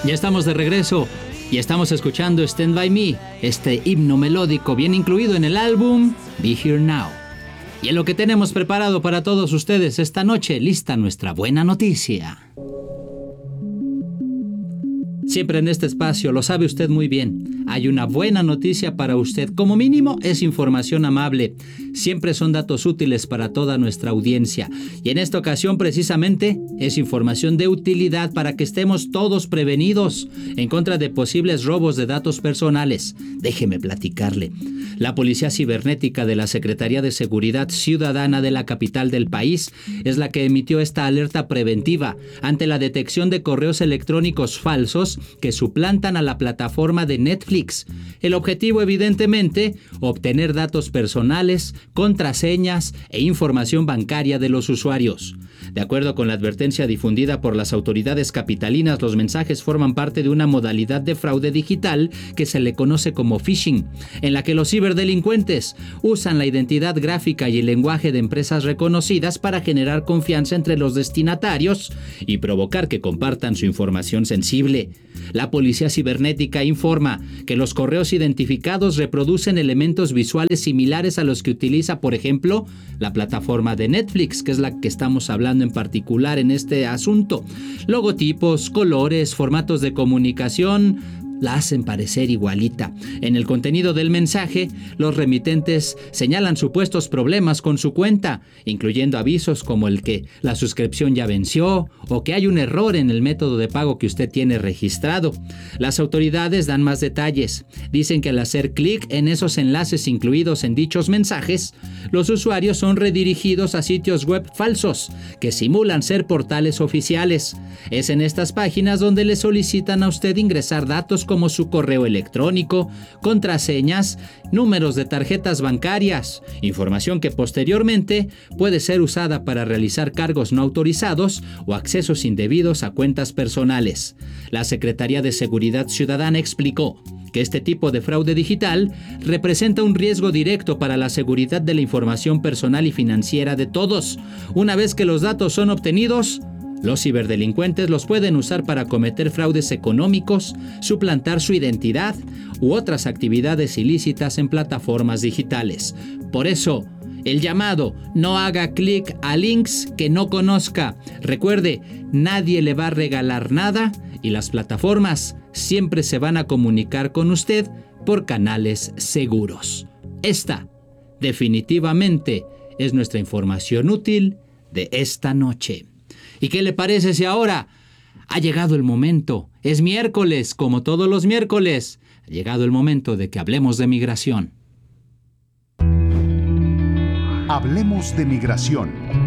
Ya estamos de regreso y estamos escuchando Stand By Me, este himno melódico bien incluido en el álbum Be Here Now. Y en lo que tenemos preparado para todos ustedes esta noche, lista nuestra buena noticia. Siempre en este espacio, lo sabe usted muy bien, hay una buena noticia para usted. Como mínimo es información amable. Siempre son datos útiles para toda nuestra audiencia. Y en esta ocasión precisamente es información de utilidad para que estemos todos prevenidos en contra de posibles robos de datos personales. Déjeme platicarle. La Policía Cibernética de la Secretaría de Seguridad Ciudadana de la capital del país es la que emitió esta alerta preventiva ante la detección de correos electrónicos falsos que suplantan a la plataforma de Netflix. El objetivo, evidentemente, obtener datos personales, contraseñas e información bancaria de los usuarios. De acuerdo con la advertencia difundida por las autoridades capitalinas, los mensajes forman parte de una modalidad de fraude digital que se le conoce como phishing, en la que los ciberdelincuentes usan la identidad gráfica y el lenguaje de empresas reconocidas para generar confianza entre los destinatarios y provocar que compartan su información sensible. La Policía Cibernética informa que los correos identificados reproducen elementos visuales similares a los que utiliza, por ejemplo, la plataforma de Netflix, que es la que estamos hablando en particular en este asunto. Logotipos, colores, formatos de comunicación la hacen parecer igualita. En el contenido del mensaje, los remitentes señalan supuestos problemas con su cuenta, incluyendo avisos como el que la suscripción ya venció o que hay un error en el método de pago que usted tiene registrado. Las autoridades dan más detalles. Dicen que al hacer clic en esos enlaces incluidos en dichos mensajes, los usuarios son redirigidos a sitios web falsos que simulan ser portales oficiales. Es en estas páginas donde le solicitan a usted ingresar datos como su correo electrónico, contraseñas, números de tarjetas bancarias, información que posteriormente puede ser usada para realizar cargos no autorizados o accesos indebidos a cuentas personales. La Secretaría de Seguridad Ciudadana explicó que este tipo de fraude digital representa un riesgo directo para la seguridad de la información personal y financiera de todos. Una vez que los datos son obtenidos, los ciberdelincuentes los pueden usar para cometer fraudes económicos, suplantar su identidad u otras actividades ilícitas en plataformas digitales. Por eso, el llamado: no haga clic a links que no conozca. Recuerde, nadie le va a regalar nada y las plataformas siempre se van a comunicar con usted por canales seguros. Esta, definitivamente, es nuestra información útil de esta noche. ¿Y qué le parece si ahora ha llegado el momento? Es miércoles, como todos los miércoles. Ha llegado el momento de que hablemos de migración. Hablemos de migración.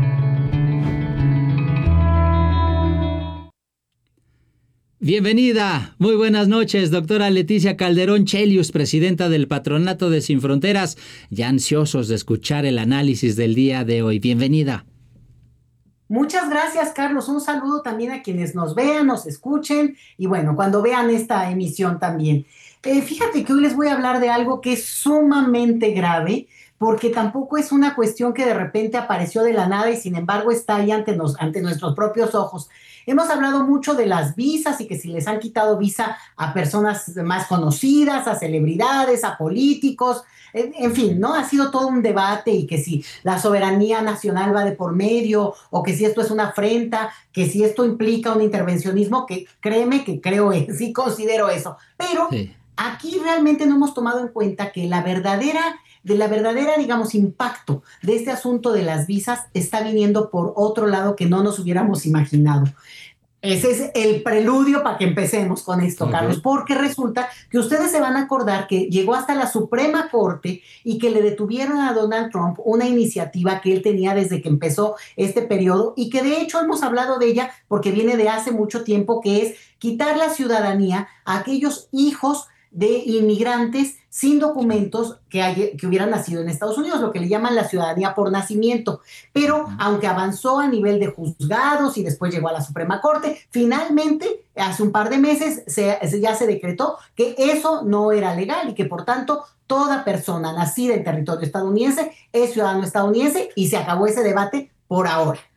Bienvenida, muy buenas noches, doctora Leticia Calderón Chelius, presidenta del Patronato de Sin Fronteras, ya ansiosos de escuchar el análisis del día de hoy. Bienvenida. Muchas gracias, Carlos. Un saludo también a quienes nos vean, nos escuchen y bueno, cuando vean esta emisión también. Fíjate que hoy les voy a hablar de algo que es sumamente grave, porque tampoco es una cuestión que de repente apareció de la nada y sin embargo está ahí ante nuestros propios ojos. Hemos hablado mucho de las visas y que si les han quitado visa a personas más conocidas, a celebridades, a políticos, en fin, ¿no? Ha sido todo un debate y que si la soberanía nacional va de por medio o que si esto es una afrenta, que si esto implica un intervencionismo, que créeme que sí considero eso. Pero aquí realmente no hemos tomado en cuenta que la verdadera, digamos, impacto de este asunto de las visas está viniendo por otro lado que no nos hubiéramos imaginado. Ese es el preludio para que empecemos con esto, Carlos, porque resulta que ustedes se van a acordar que llegó hasta la Suprema Corte y que le detuvieron a Donald Trump una iniciativa que él tenía desde que empezó este periodo y que de hecho hemos hablado de ella porque viene de hace mucho tiempo, que es quitar la ciudadanía a aquellos hijos de inmigrantes sin documentos que hubieran nacido en Estados Unidos, lo que le llaman la ciudadanía por nacimiento. Pero aunque avanzó a nivel de juzgados y después llegó a la Suprema Corte, finalmente, hace un par de meses, ya se decretó que eso no era legal y que por tanto toda persona nacida en territorio estadounidense es ciudadano estadounidense y se acabó ese debate por ahora.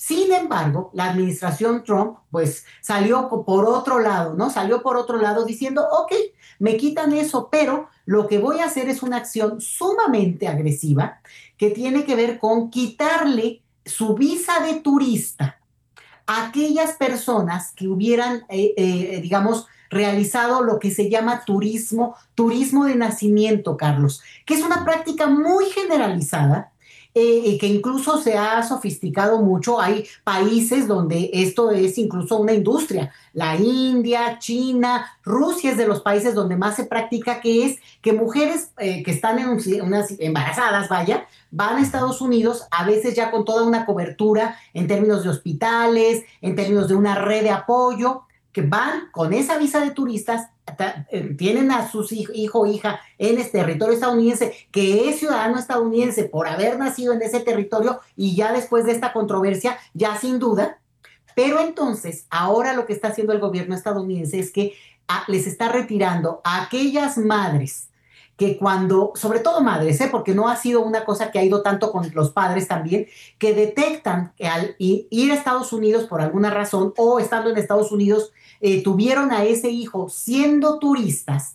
Sin embargo, la administración Trump, pues, salió por otro lado, ¿no? Salió por otro lado diciendo, ok, me quitan eso, pero lo que voy a hacer es una acción sumamente agresiva que tiene que ver con quitarle su visa de turista a aquellas personas que hubieran, digamos, realizado lo que se llama turismo de nacimiento, Carlos, que es una práctica muy generalizada y que incluso se ha sofisticado mucho. Hay países donde esto es incluso una industria. La India, China, Rusia es de los países donde más se practica, que es que mujeres que están unas embarazadas, vaya, van a Estados Unidos, a veces ya con toda una cobertura en términos de hospitales, en términos de una red de apoyo, que van con esa visa de turistas, tienen a su hijo o hija en este territorio estadounidense, que es ciudadano estadounidense por haber nacido en ese territorio, y ya después de esta controversia, ya sin duda, pero entonces ahora lo que está haciendo el gobierno estadounidense es que les está retirando a aquellas madres que cuando, sobre todo madres, porque no ha sido una cosa que ha ido tanto con los padres también, que detectan que al ir a Estados Unidos por alguna razón o estando en Estados Unidos tuvieron a ese hijo siendo turistas,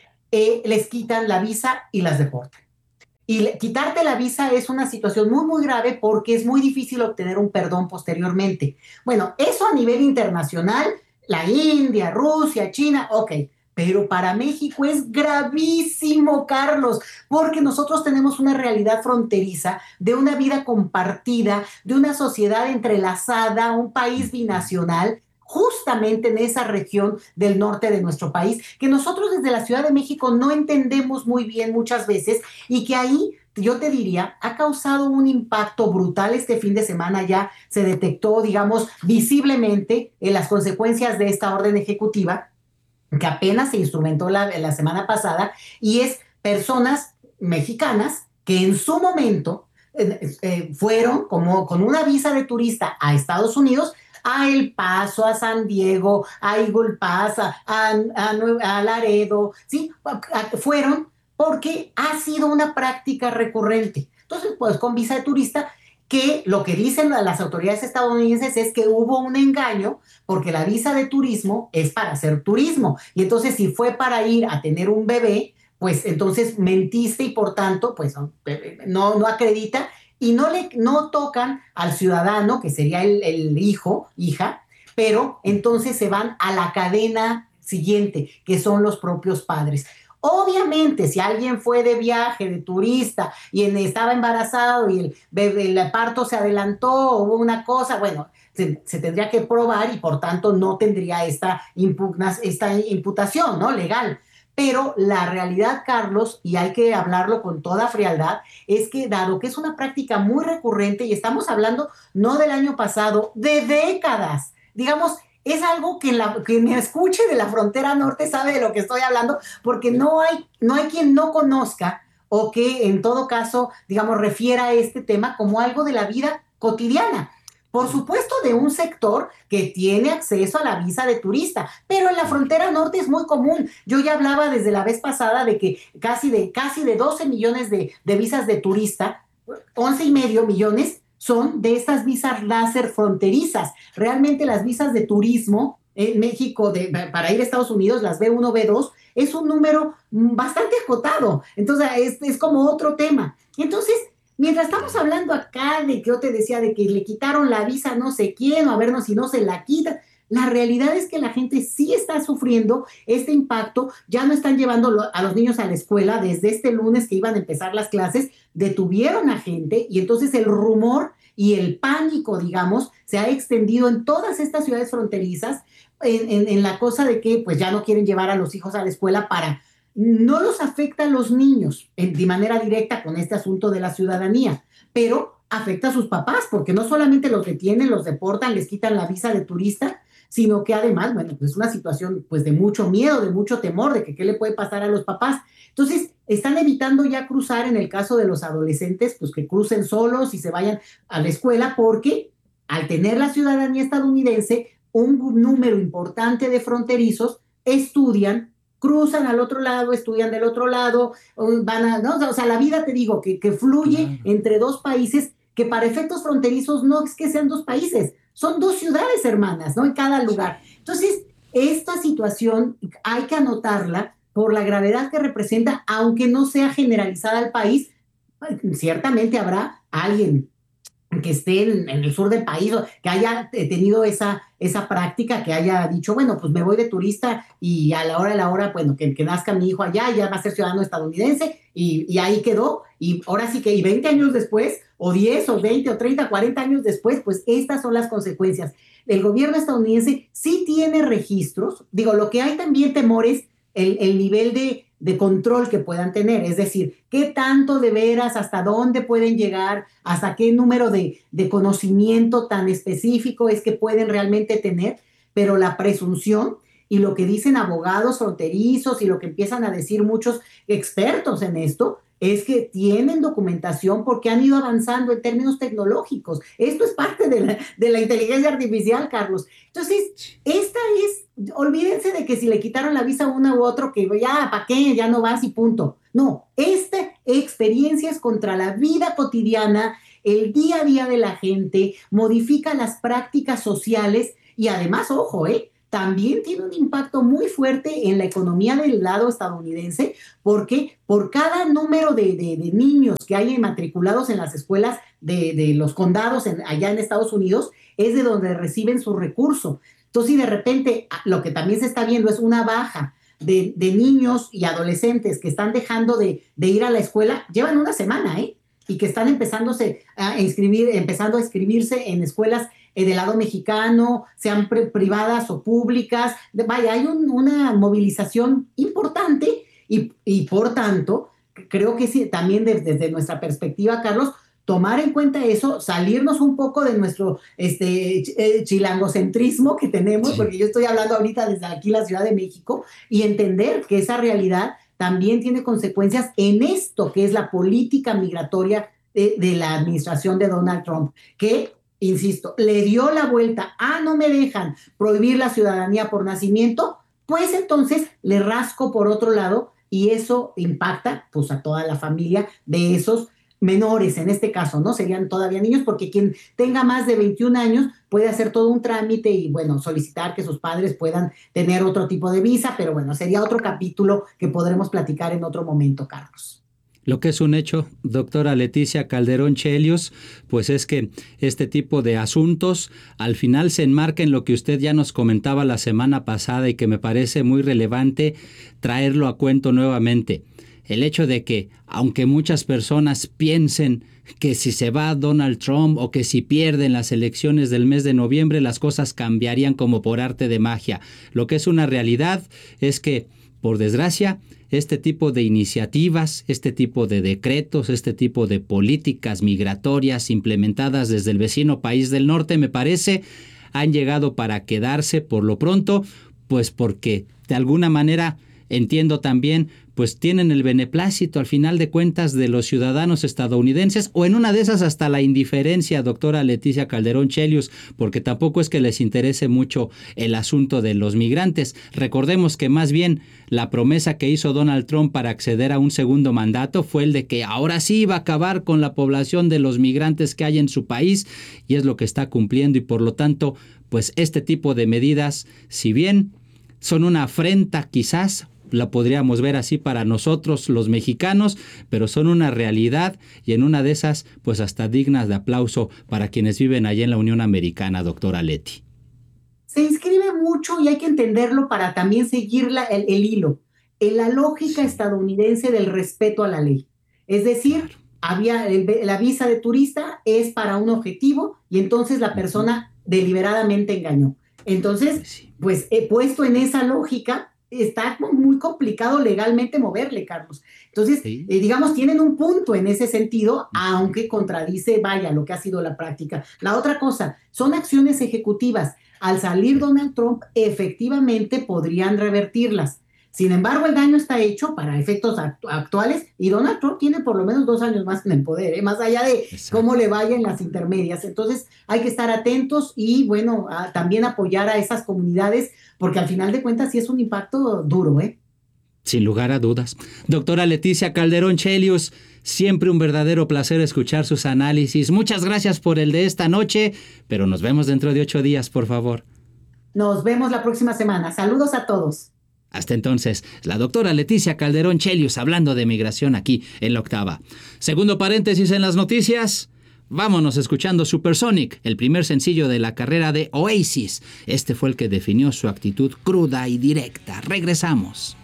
les quitan la visa y las deportan. Y quitarte la visa es una situación muy, muy grave porque es muy difícil obtener un perdón posteriormente. Bueno, eso a nivel internacional, la India, Rusia, China, ok. Pero para México es gravísimo, Carlos, porque nosotros tenemos una realidad fronteriza de una vida compartida, de una sociedad entrelazada, un país binacional, justamente en esa región del norte de nuestro país, que nosotros desde la Ciudad de México no entendemos muy bien muchas veces, y que ahí yo te diría, ha causado un impacto brutal. Este fin de semana ya se detectó, digamos, visiblemente en las consecuencias de esta orden ejecutiva que apenas se instrumentó la semana pasada, y es personas mexicanas que en su momento fueron como con una visa de turista a Estados Unidos, a El Paso, a San Diego, a Eagle Pass, a Laredo, ¿sí? Fueron porque ha sido una práctica recurrente. Entonces, pues con visa de turista, que lo que dicen las autoridades estadounidenses es que hubo un engaño, porque la visa de turismo es para hacer turismo. Y entonces, si fue para ir a tener un bebé, pues entonces mentiste, y por tanto, pues no acredita, y no tocan al ciudadano, que sería el hijo, hija, pero entonces se van a la cadena siguiente, que son los propios padres. Obviamente, si alguien fue de viaje, de turista, y estaba embarazado y el parto se adelantó, o hubo una cosa, bueno, se tendría que probar, y por tanto no tendría esta imputación, ¿no? Legal. Pero la realidad, Carlos, y hay que hablarlo con toda frialdad, es que dado que es una práctica muy recurrente, y estamos hablando no del año pasado, de décadas, digamos, es algo que quien me escuche de la frontera norte sabe de lo que estoy hablando, porque no hay quien no conozca, o que en todo caso, digamos, refiera a este tema como algo de la vida cotidiana. Por supuesto, de un sector que tiene acceso a la visa de turista, pero en la frontera norte es muy común. Yo ya hablaba desde la vez pasada de que casi de 12 millones de visas de turista, 11,5 millones son de estas visas láser fronterizas. Realmente las visas de turismo en México para ir a Estados Unidos, las B1, B2, es un número bastante acotado. Entonces, es como otro tema. Entonces, mientras estamos hablando acá de que yo te decía de que le quitaron la visa a no sé quién, o a vernos si no se la quitan, la realidad es que la gente sí está sufriendo este impacto. Ya no están llevando a los niños a la escuela. Desde este lunes que iban a empezar las clases, detuvieron a gente, y entonces el rumor y el pánico, digamos, se ha extendido en todas estas ciudades fronterizas, en la cosa de que pues ya no quieren llevar a los hijos a la escuela para... No los afecta a los niños de manera directa con este asunto de la ciudadanía, pero afecta a sus papás, porque no solamente los detienen, los deportan, les quitan la visa de turista, sino que además, bueno, pues es una situación pues de mucho miedo, de mucho temor, de que qué le puede pasar a los papás. Entonces, están evitando ya cruzar, en el caso de los adolescentes, pues que crucen solos y se vayan a la escuela, porque al tener la ciudadanía estadounidense, un número importante de fronterizos estudian, cruzan al otro lado, estudian del otro lado, ¿no? O sea, la vida, te digo, que fluye entre dos países que para efectos fronterizos no es que sean dos países, son dos ciudades hermanas, ¿no? En cada lugar. Entonces, esta situación hay que anotarla por la gravedad que representa, aunque no sea generalizada al país. Ciertamente habrá alguien que esté en el sur del país, que haya tenido esa práctica, que haya dicho, bueno, pues me voy de turista y a la hora, bueno, que nazca mi hijo allá, ya va a ser ciudadano estadounidense y ahí quedó. Y ahora sí que, y 20 años después, o 10, o 20, o 30, 40 años después, pues estas son las consecuencias. El gobierno estadounidense sí tiene registros, digo, lo que hay también temor es el nivel de control que puedan tener, es decir, qué tanto de veras, hasta dónde pueden llegar, hasta qué número de conocimiento tan específico es que pueden realmente tener, pero la presunción y lo que dicen abogados fronterizos y lo que empiezan a decir muchos expertos en esto, es que tienen documentación porque han ido avanzando en términos tecnológicos. Esto es parte de la inteligencia artificial, Carlos. Entonces, esta es, olvídense de que si le quitaron la visa a uno u otro, que ya, ¿para qué? Ya no vas y punto. No, esta experiencia es contra la vida cotidiana, el día a día de la gente, modifica las prácticas sociales y además, ojo, también tiene un impacto muy fuerte en la economía del lado estadounidense, porque por cada número de niños que hay matriculados en las escuelas de los condados allá en Estados Unidos, es de donde reciben su recurso. Entonces, si de repente lo que también se está viendo es una baja de niños y adolescentes que están dejando de ir a la escuela, llevan una semana, y que están empezando a inscribirse en escuelas del lado mexicano, sean privadas o públicas. Vaya, hay una movilización importante y por tanto, creo que sí, también desde nuestra perspectiva, Carlos, tomar en cuenta eso, salirnos un poco de nuestro chilangocentrismo que tenemos, porque yo estoy hablando ahorita desde aquí, la Ciudad de México, y entender que esa realidad también tiene consecuencias en esto que es la política migratoria de la administración de Donald Trump, que, insisto, le dio la vuelta, no me dejan prohibir la ciudadanía por nacimiento, pues entonces le rasco por otro lado y eso impacta pues a toda la familia de esos menores, en este caso, ¿no? Serían todavía niños, porque quien tenga más de 21 años puede hacer todo un trámite y, bueno, solicitar que sus padres puedan tener otro tipo de visa, pero bueno, sería otro capítulo que podremos platicar en otro momento, Carlos. Lo que es un hecho, doctora Leticia Calderón Chelios, pues es que este tipo de asuntos al final se enmarca en lo que usted ya nos comentaba la semana pasada y que me parece muy relevante traerlo a cuento nuevamente. El hecho de que, aunque muchas personas piensen que si se va Donald Trump o que si pierden las elecciones del mes de noviembre, las cosas cambiarían como por arte de magia. Lo que es una realidad es que, por desgracia, este tipo de iniciativas, este tipo de decretos, este tipo de políticas migratorias implementadas desde el vecino país del norte, me parece, han llegado para quedarse por lo pronto, pues porque de alguna manera entiendo también, pues tienen el beneplácito al final de cuentas de los ciudadanos estadounidenses, o en una de esas hasta la indiferencia, doctora Leticia Calderón Chelios, porque tampoco es que les interese mucho el asunto de los migrantes. Recordemos que más bien la promesa que hizo Donald Trump para acceder a un segundo mandato fue el de que ahora sí iba a acabar con la población de los migrantes que hay en su país, y es lo que está cumpliendo, y por lo tanto, pues este tipo de medidas, si bien son una afrenta quizás, la podríamos ver así para nosotros los mexicanos, pero son una realidad y en una de esas pues hasta dignas de aplauso para quienes viven allá en la Unión Americana, doctora Leti. Se inscribe mucho y hay que entenderlo para también seguir el hilo, en la lógica estadounidense del respeto a la ley. Es decir, la visa de turista es para un objetivo y entonces la persona deliberadamente engañó. Entonces, pues puesto en esa lógica, está muy complicado legalmente moverle, Carlos. Entonces, digamos, tienen un punto en ese sentido, aunque contradice, vaya, lo que ha sido la práctica. La otra cosa, son acciones ejecutivas. Al salir Donald Trump, efectivamente podrían revertirlas. Sin embargo, el daño está hecho para efectos actuales y Donald Trump tiene por lo menos 2 años más en el poder, más allá de cómo le vaya en las intermedias. Entonces, hay que estar atentos y, bueno, también apoyar a esas comunidades, porque al final de cuentas sí es un impacto duro, Sin lugar a dudas. Doctora Leticia Calderón Chelius, siempre un verdadero placer escuchar sus análisis. Muchas gracias por el de esta noche, pero nos vemos dentro de 8 días, por favor. Nos vemos la próxima semana. Saludos a todos. Hasta entonces, la doctora Leticia Calderón Chelius hablando de migración aquí en La Octava. Segundo paréntesis en las noticias. Vámonos escuchando Supersonic, el primer sencillo de la carrera de Oasis. Este fue el que definió su actitud cruda y directa. Regresamos.